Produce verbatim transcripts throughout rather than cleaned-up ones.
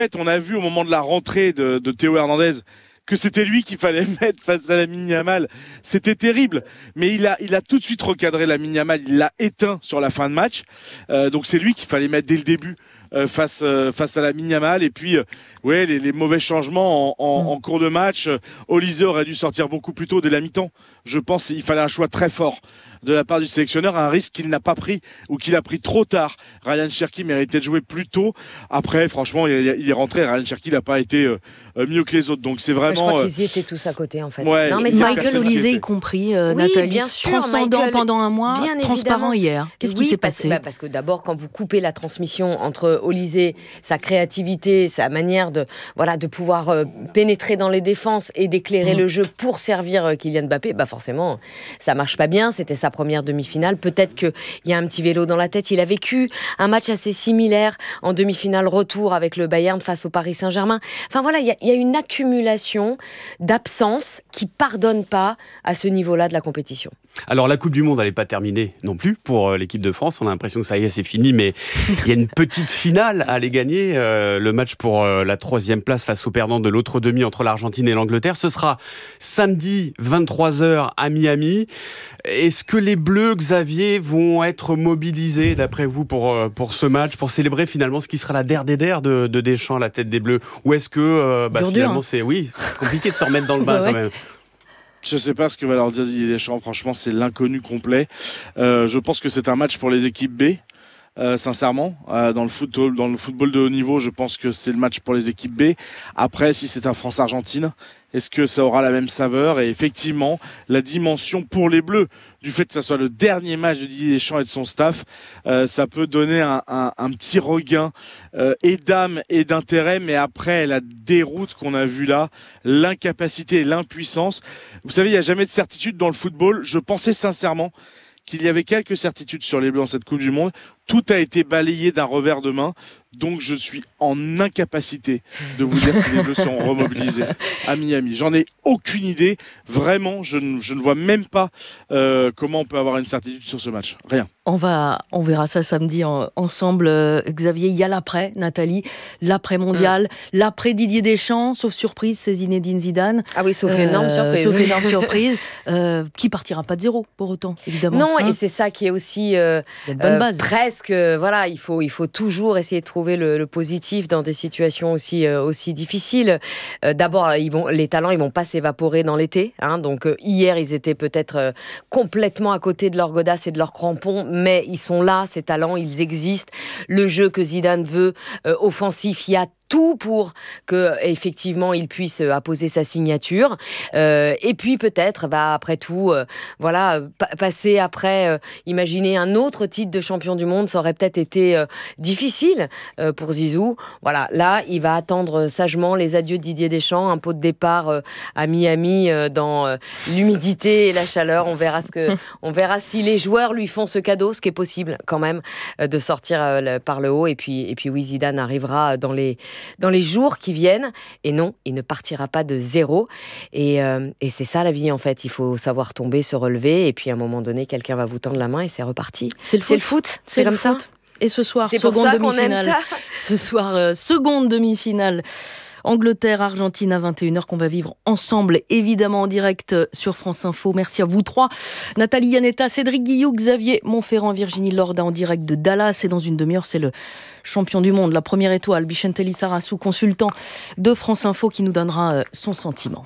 fait, on a vu au moment de la rentrée de, de Théo Hernandez que c'était lui qu'il fallait mettre face à Lamine Yamal. C'était terrible, mais il a, il a tout de suite recadré Lamine Yamal, il l'a éteint sur la fin de match. Euh, donc c'est lui qu'il fallait mettre dès le début euh, face, euh, face à Lamine Yamal. Et puis, euh, ouais, les, les mauvais changements en, en, en cours de match. Euh, Olise aurait dû sortir beaucoup plus tôt dès la mi-temps. Je pense qu'il fallait un choix très fort de la part du sélectionneur, un risque qu'il n'a pas pris ou qu'il a pris trop tard. Ryan Cherki méritait de jouer plus tôt. Après, franchement, il, il est rentré. Ryan Cherki n'a pas été euh, mieux que les autres. Donc c'est vraiment. Je crois qu'ils y étaient tous à côté, en fait. Ouais, non, mais Michael Olise y compris, euh, oui, Nathalie. Bien sûr, transcendant Michael, pendant un mois, bien transparent hier. Qu'est-ce oui, qui s'est parce, passé bah, Parce que d'abord, quand vous coupez la transmission entre Olise, sa créativité, sa manière de, voilà, de pouvoir euh, pénétrer dans les défenses et d'éclairer mmh. le jeu pour servir euh, Kylian Mbappé, bah forcément, ça marche pas bien. C'était sa première demi-finale. Peut-être qu'il y a un petit vélo dans la tête. Il a vécu un match assez similaire en demi-finale retour avec le Bayern face au Paris Saint-Germain. Enfin voilà, il y, y a une accumulation d'absences qui pardonne pas à ce niveau-là de la compétition. Alors la Coupe du Monde, elle n'est pas terminée non plus pour l'équipe de France. On a l'impression que ça y est, c'est fini, mais il y a une petite finale à aller gagner. Euh, le match pour euh, la troisième place face au perdant de l'autre demi entre l'Argentine et l'Angleterre. Ce sera samedi vingt-trois heures à Miami. Est-ce que les Bleus, Xavier, vont être mobilisés, d'après vous, pour, euh, pour ce match, pour célébrer finalement ce qui sera la der des der de, de Deschamps à la tête des Bleus? Ou est-ce que euh, bah, dur finalement dur, hein. c'est oui, c'est compliqué de se remettre dans le bain bah, quand ouais. même? Je ne sais pas ce que va leur dire Didier Deschamps. Franchement, c'est l'inconnu complet. Euh, je pense que c'est un match pour les équipes B. Euh, sincèrement, euh, dans le football, dans le football de haut niveau, je pense que c'est le match pour les équipes B. Après, si c'est un France-Argentine, est-ce que ça aura la même saveur? Et effectivement, la dimension pour les Bleus, du fait que ça soit le dernier match de Didier Deschamps et de son staff, euh, ça peut donner un, un, un petit regain euh, et d'âme et d'intérêt. Mais après, la déroute qu'on a vue là, l'incapacité et l'impuissance. Vous savez, il n'y a jamais de certitude dans le football. Je pensais sincèrement qu'il y avait quelques certitudes sur les Bleus dans cette Coupe du Monde. Tout a été balayé d'un revers de main. Donc je suis en incapacité de vous dire si les Bleus seront remobilisés à Miami. J'en ai aucune idée. Vraiment, je ne, je ne vois même pas euh, comment on peut avoir une certitude sur ce match. Rien. On, va, on verra ça samedi en, ensemble. Euh, Xavier, il y a l'après, Nathalie. L'après-mondial, mmh. l'après Didier Deschamps, sauf surprise, c'est Zinedine Zidane. Ah oui, sauf euh, énorme surprise. Sauf énorme surprise. Euh, qui partira pas de zéro, pour autant, évidemment. Non, hein et c'est ça qui est aussi euh, euh, presque... Voilà, il faut, il faut toujours essayer de trouver Le, le positif dans des situations aussi, euh, aussi difficiles. Euh, d'abord, ils vont, les talents, ils vont pas s'évaporer dans l'été. Hein, donc euh, hier, ils étaient peut-être euh, complètement à côté de leur godasse et de leur crampon, mais ils sont là, ces talents, ils existent. Le jeu que Zidane veut, euh, offensif, il y a tout pour que effectivement il puisse apposer sa signature euh, et puis peut-être bah après tout euh, voilà pa- passer après euh, imaginer un autre titre de champion du monde, ça aurait peut-être été euh, difficile euh, pour Zizou. Voilà, là il va attendre sagement les adieux de Didier Deschamps, un pot de départ euh, à Miami euh, dans euh, l'humidité et la chaleur. On verra ce que on verra si les joueurs lui font ce cadeau, ce qui est possible quand même euh, de sortir euh, le, par le haut et puis et puis oui, Zidane arrivera dans les dans les jours qui viennent. Et non, il ne partira pas de zéro. Et, euh, et c'est ça la vie, en fait. Il faut savoir tomber, se relever. Et puis, à un moment donné, quelqu'un va vous tendre la main et c'est reparti. C'est le foot. C'est, le foot. c'est, c'est comme le ça. Foot. Et ce soir, c'est seconde pour ça demi-finale. qu'on aime ça. Ce soir, euh, seconde demi-finale. Angleterre-Argentine à vingt et une heures qu'on va vivre ensemble, évidemment en direct sur France Info. Merci à vous trois. Nathalie Yanetta, Cédric Guillou, Xavier Montferrand, Virginie Lorda en direct de Dallas. Et dans une demi-heure, c'est le champion du monde, la première étoile, Bichente Lissarassou, consultant de France Info, qui nous donnera son sentiment.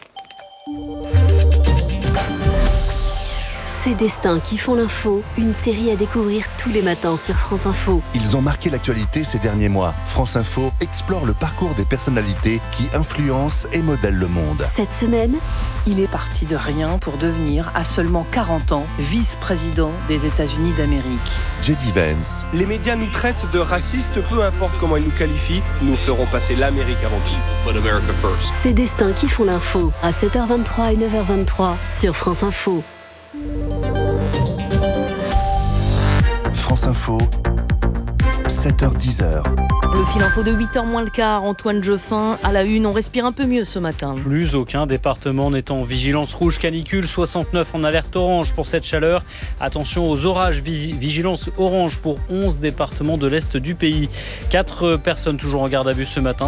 Ces destins qui font l'info, une série à découvrir tous les matins sur France Info. Ils ont marqué l'actualité ces derniers mois. France Info explore le parcours des personnalités qui influencent et modèlent le monde. Cette semaine, il est parti de rien pour devenir, à seulement quarante ans, vice-président des États-Unis d'Amérique. J D Vance. Les médias nous traitent de racistes, peu importe comment ils nous qualifient, nous ferons passer l'Amérique avant tout. Put America first. Ces destins qui font l'info, à sept heures vingt-trois et neuf heures vingt-trois sur France Info. France Info, sept heures dix. Le fil info de huit heures moins le quart, Antoine Jeuffin à la une. On respire un peu mieux ce matin. Plus aucun département n'est en vigilance rouge canicule, soixante-neuf en alerte orange pour cette chaleur. Attention aux orages, vigilance orange pour onze départements de l'Est du pays. Quatre personnes toujours en garde à vue ce matin.